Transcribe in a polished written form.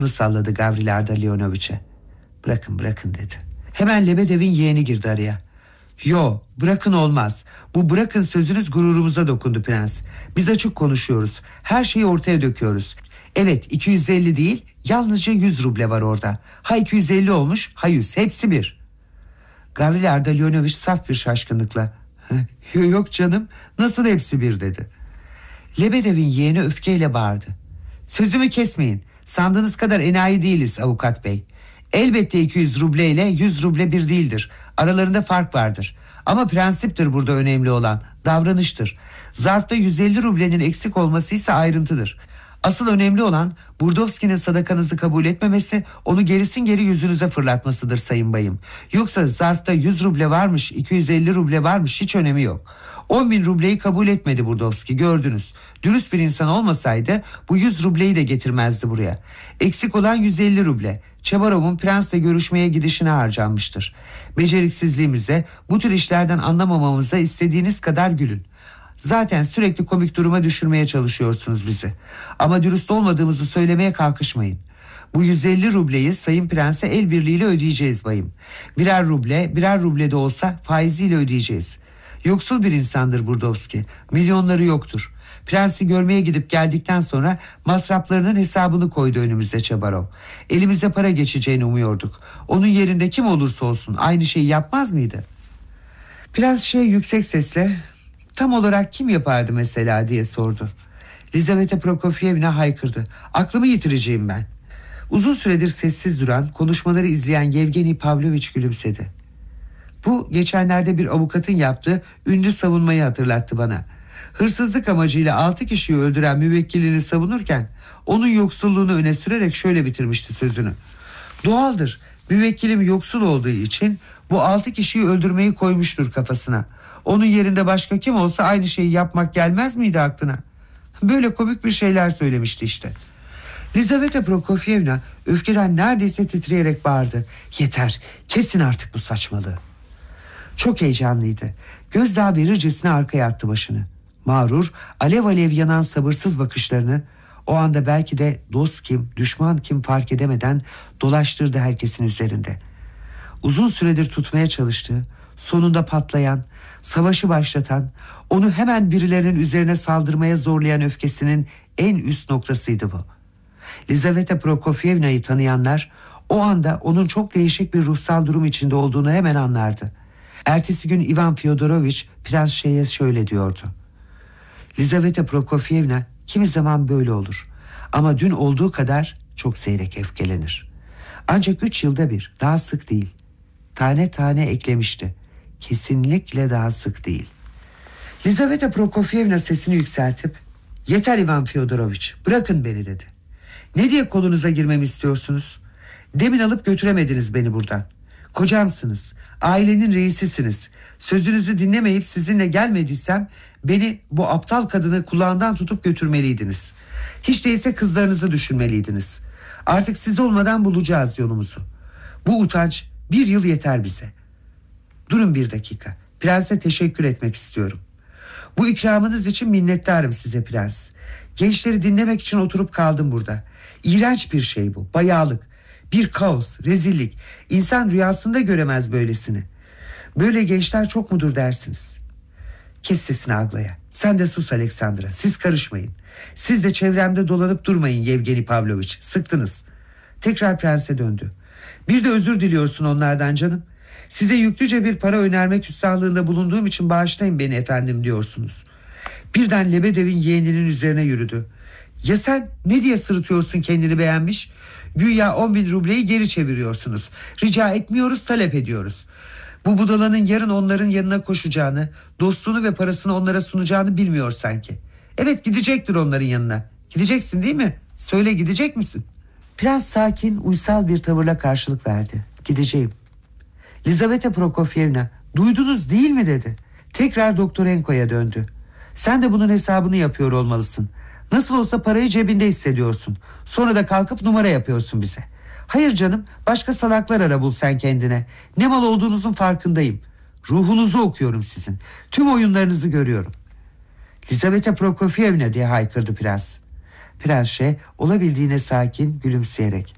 salladı Gavril Ardalionoviç'e. Bırakın dedi. Hemen Lebedev'in yeğeni girdi araya. Yo, bırakın olmaz. Bu bırakın sözünüz gururumuza dokundu prens. Biz açık konuşuyoruz. Her şeyi ortaya döküyoruz. Evet, 250 değil, yalnızca 100 ruble var orada. Ha 250 olmuş, ha 100, hepsi bir. Gavril Ardalionoviç saf bir şaşkınlıkla yok canım, nasıl hepsi bir dedi. Lebedev'in yeğeni öfkeyle bağırdı. Sözümü kesmeyin. Sandığınız kadar enayi değiliz avukat bey. Elbette 200 ruble ile 100 ruble bir değildir. Aralarında fark vardır. Ama prensiptir burada önemli olan. Davranıştır. Zarfta 150 rublenin eksik olması ise ayrıntıdır. Asıl önemli olan Burdovski'nin sadakanızı kabul etmemesi, onu gerisin geri yüzünüze fırlatmasıdır sayın bayım. Yoksa zarfta 100 ruble varmış, 250 ruble varmış, hiç önemi yok. 10.000 rubleyi kabul etmedi Burdovski, gördünüz. Dürüst bir insan olmasaydı bu 100 rubleyi de getirmezdi buraya. Eksik olan 150 ruble. Çebarov'un prensle görüşmeye gidişine harcanmıştır. Beceriksizliğimize, bu tür işlerden anlamamamıza istediğiniz kadar gülün. Zaten sürekli komik duruma düşürmeye çalışıyorsunuz bizi. Ama dürüst olmadığımızı söylemeye kalkışmayın. Bu 150 rubleyi sayın prense el birliğiyle ödeyeceğiz bayım. Birer ruble de olsa faiziyle ödeyeceğiz. Yoksul bir insandır Burdovski. Milyonları yoktur. Prensi görmeye gidip geldikten sonra masraflarının hesabını koydu önümüze Çebarov. Elimize para geçeceğini umuyorduk. Onun yerinde kim olursa olsun aynı şeyi yapmaz mıydı? Prens yüksek sesle tam olarak kim yapardı mesela diye sordu. Lizaveta Prokofyevna haykırdı. Aklımı yitireceğim ben. Uzun süredir sessiz duran, konuşmaları izleyen Yevgeni Pavlovich gülümsedi. Bu geçenlerde bir avukatın yaptığı ünlü savunmayı hatırlattı bana. Hırsızlık amacıyla 6 kişiyi öldüren müvekkilini savunurken onun yoksulluğunu öne sürerek şöyle bitirmişti sözünü. Doğaldır, müvekkilim yoksul olduğu için bu 6 kişiyi öldürmeyi koymuştur kafasına. Onun yerinde başka kim olsa aynı şeyi yapmak gelmez miydi aklına? Böyle komik bir şeyler söylemişti işte. Lizaveta Prokofyevna öfkeden neredeyse titreyerek bağırdı. Yeter, kesin artık bu saçmalığı. Çok heyecanlıydı. Gözdağı verircesine arkaya attı başını. Mağrur, alev alev yanan sabırsız bakışlarını o anda belki de dost kim, düşman kim fark edemeden dolaştırdı herkesin üzerinde. Uzun süredir tutmaya çalıştığı, sonunda patlayan, savaşı başlatan, onu hemen birilerinin üzerine saldırmaya zorlayan öfkesinin en üst noktasıydı bu. Lizaveta Prokofyevna'yı tanıyanlar o anda onun çok değişik bir ruhsal durum içinde olduğunu hemen anlardı. Ertesi gün Ivan Fyodoroviç Prens Şeyh'e şöyle diyordu. Lizaveta Prokofyevna kimi zaman böyle olur. Ama dün olduğu kadar çok seyrek öfkelenir. Ancak 3 yılda bir, daha sık değil. Tane tane eklemişti. Kesinlikle daha sık değil. Lizaveta Prokofyevna sesini yükseltip yeter Ivan Fyodoroviç, bırakın beni dedi. Ne diye kolunuza girmemi istiyorsunuz? Demin alıp götüremediniz beni buradan. Kocamsınız, ailenin reisisiniz. Sözünüzü dinlemeyip sizinle gelmediysem beni bu aptal kadını kulağından tutup götürmeliydiniz. Hiç değilse kızlarınızı düşünmeliydiniz. Artık siz olmadan bulacağız yolumuzu. Bu utanç 1 yıl yeter bize. Durun bir dakika. Prense teşekkür etmek istiyorum. Bu ikramınız için minnettarım size prens. Gençleri dinlemek için oturup kaldım burada. İğrenç bir şey bu, bayağılık. Bir kaos, rezillik. İnsan rüyasında göremez böylesini. Böyle gençler çok mudur dersiniz? Kes sesini Aglaya. Sen de sus Aleksandra. Siz karışmayın. Siz de çevremde dolanıp durmayın Yevgeni Pavlovich. Sıktınız. Tekrar prense döndü. Bir de özür diliyorsun onlardan canım. Size yüklüce bir para önermek üstahlığında bulunduğum için bağışlayın beni efendim diyorsunuz. Birden Lebedev'in yeğeninin üzerine yürüdü. Ya sen ne diye sırıtıyorsun kendini beğenmiş? Güya 10.000 rubleyi geri çeviriyorsunuz. Rica etmiyoruz, talep ediyoruz. Bu budalanın yarın onların yanına koşacağını, dostluğunu ve parasını onlara sunacağını bilmiyor sanki. Evet, gidecektir onların yanına. Gideceksin değil mi? Söyle, gidecek misin? Prens sakin, uysal bir tavırla karşılık verdi. Gideceğim. Lizaveta Prokofyevna, duydunuz değil mi dedi. Tekrar Doktorenko'ya döndü. Sen de bunun hesabını yapıyor olmalısın. Nasıl olsa parayı cebinde hissediyorsun. Sonra da kalkıp numara yapıyorsun bize. Hayır canım, başka salaklar ara bul sen kendine. Ne mal olduğunuzun farkındayım. Ruhunuzu okuyorum sizin. Tüm oyunlarınızı görüyorum. Lizaveta Prokofyevna diye haykırdı prens. Prens olabildiğine sakin, gülümseyerek.